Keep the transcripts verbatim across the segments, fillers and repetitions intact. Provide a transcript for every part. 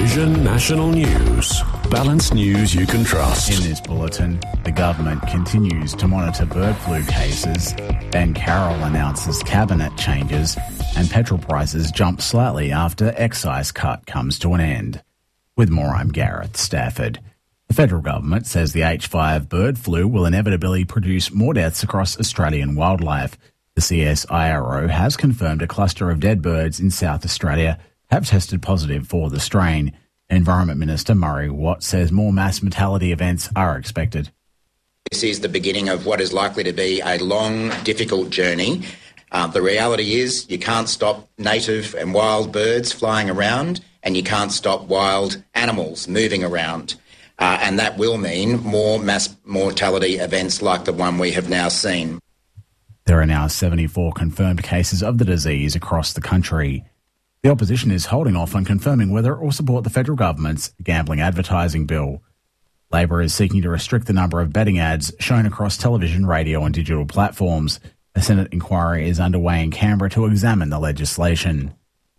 Vision National News. Balanced news you can trust. In this bulletin, the government continues to monitor bird flu cases. Ben Carroll announces cabinet changes, and petrol prices jump slightly after excise cut comes to an end. With more, I'm Gareth Stafford. The federal government says the H five bird flu will inevitably produce more deaths across Australian wildlife. The C S I R O has confirmed a cluster of dead birds in South Australia have tested positive for the strain. Environment Minister Murray Watt says more mass mortality events are expected. This is the beginning of what is likely to be a long, difficult journey. Uh, the reality is you can't stop native and wild birds flying around, and you can't stop wild animals moving around. Uh, and that will mean more mass mortality events like the one we have now seen. There are now seventy-four confirmed cases of the disease across the country. The opposition is holding off on confirming whether it will support the federal government's gambling advertising bill. Labor is seeking to restrict the number of betting ads shown across television, radio and digital platforms. A Senate inquiry is underway in Canberra to examine the legislation.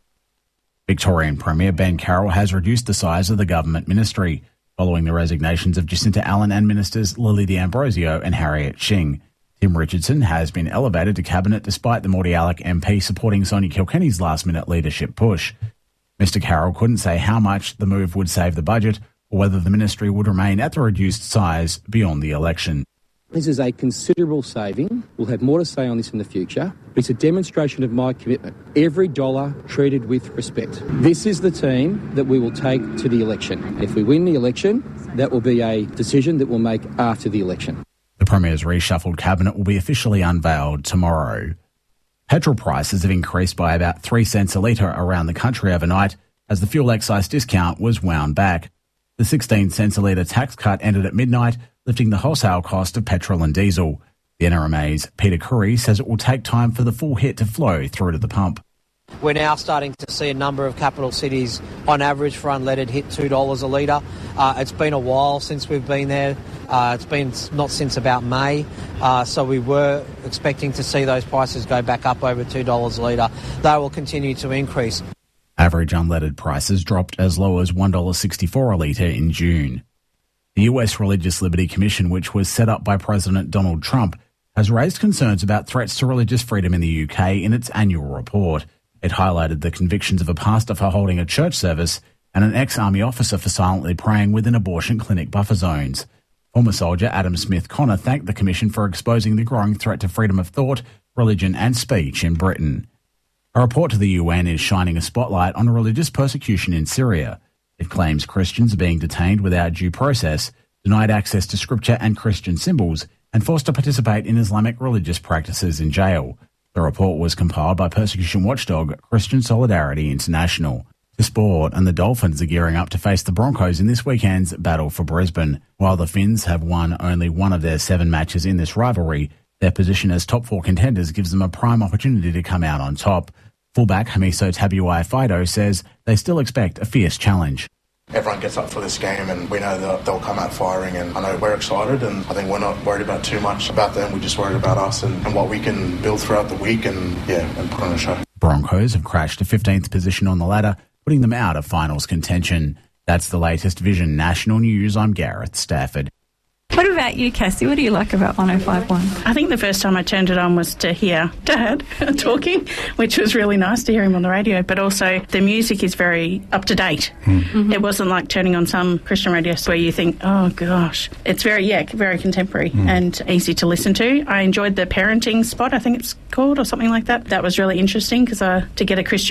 Victorian Premier Ben Carroll has reduced the size of the government ministry following the resignations of Jacinta Allen and ministers Lily D'Ambrosio and Harriet Shing. Tim Richardson has been elevated to cabinet despite the Mordialloc M P supporting Sonia Kilkenny's last-minute leadership push. Mister Carroll couldn't say how much the move would save the budget or whether the ministry would remain at the reduced size beyond the election. This is a considerable saving. We'll have more to say on this in the future. It's a demonstration of my commitment. Every dollar treated with respect. This is the team that we will take to the election. If we win the election, that will be a decision that we'll make after the election. The Premier's reshuffled cabinet will be officially unveiled tomorrow. Petrol prices have increased by about three cents a litre around the country overnight as the fuel excise discount was wound back. The sixteen cents a litre tax cut ended at midnight, lifting the wholesale cost of petrol and diesel. The N R M A's Peter Curry says it will take time for the full hit to flow through to the pump. We're now starting to see a number of capital cities, on average, for unleaded hit two dollars a litre. Uh, it's been a while since we've been there. Uh, it's been not since about May, uh, so we were expecting to see those prices go back up over two dollars a litre. They will continue to increase. Average unleaded prices dropped as low as one dollar sixty-four a litre in June. The U S Religious Liberty Commission, which was set up by President Donald Trump, has raised concerns about threats to religious freedom in the U K in its annual report. It highlighted the convictions of a pastor for holding a church service and an ex-army officer for silently praying within abortion clinic buffer zones. Former soldier Adam Smith Connor thanked the Commission for exposing the growing threat to freedom of thought, religion and speech in Britain. A report to the U N is shining a spotlight on religious persecution in Syria. It claims Christians are being detained without due process, denied access to scripture and Christian symbols, and forced to participate in Islamic religious practices in jail. The report was compiled by persecution watchdog Christian Solidarity International. To sport, and the Dolphins are gearing up to face the Broncos in this weekend's battle for Brisbane. While the Finns have won only one of their seven matches in this rivalry, their position as top four contenders gives them a prime opportunity to come out on top. Fullback Hamiso Tabuai-Fido says they still expect a fierce challenge. Everyone gets up for this game and we know that they'll come out firing, and I know we're excited, and I think we're not worried about too much about them. We're just worried about us and, and what we can build throughout the week and, yeah, and put on a show. Broncos have crashed to fifteenth position on the ladder, putting them out of finals contention. That's the latest Vision National News. I'm Gareth Stafford. What about you, Cassie? What do you like about one oh five point one? I think the first time I turned it on was to hear Dad talking, which was really nice to hear him on the radio, but also the music is very up-to-date. Mm-hmm. It wasn't like turning on some Christian radio where you think, oh, gosh. It's very, yeah, very contemporary mm. and easy to listen to. I enjoyed the parenting spot, I think it's called, or something like that. That was really interesting because uh, to get a Christian